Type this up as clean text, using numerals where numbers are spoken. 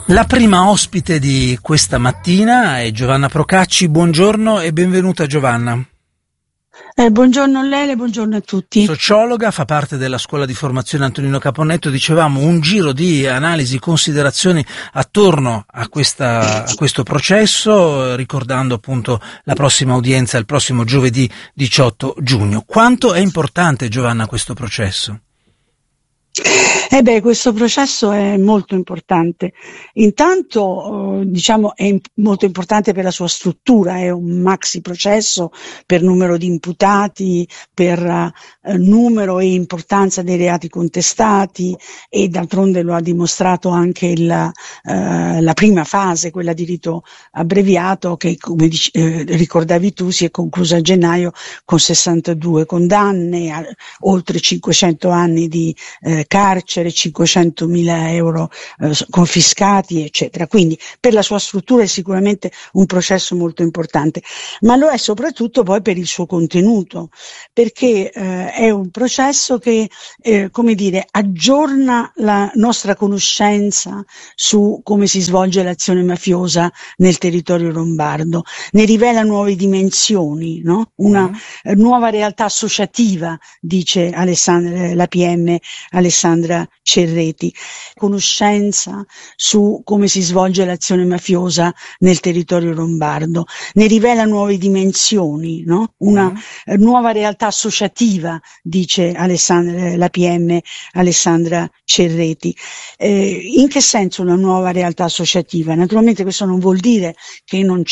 La prima ospite di questa mattina è Giovanna Procacci. Buongiorno e benvenuta Giovanna. Buongiorno a lei e buongiorno a tutti. Sociologa, fa parte della scuola di formazione Antonino Caponnetto. Dicevamo un giro di analisi, considerazioni attorno a questo processo, ricordando appunto la prossima udienza il prossimo giovedì 18 giugno. Quanto è importante, Giovanna, questo processo? Questo processo è molto importante. Intanto, è molto importante per la sua struttura, è un maxi processo per numero di imputati, per numero e importanza dei reati contestati, e d'altronde lo ha dimostrato anche la prima fase, quella di rito abbreviato, che come ricordavi tu si è conclusa a gennaio con 62 condanne, oltre 500 anni di carcere, 500.000 euro confiscati, eccetera. Quindi per la sua struttura è sicuramente un processo molto importante, ma lo è soprattutto poi per il suo contenuto, perché è un processo che aggiorna la nostra conoscenza su come si svolge l'azione mafiosa nel territorio lombardo, ne rivela nuove dimensioni, no? Una nuova realtà associativa, dice la PM Alessandra Cerreti. Conoscenza su come si svolge l'azione mafiosa nel territorio lombardo, ne rivela nuove dimensioni, no? Una nuova realtà associativa, dice la PM Alessandra Cerreti. In che senso una nuova realtà associativa? Naturalmente questo non vuol dire che non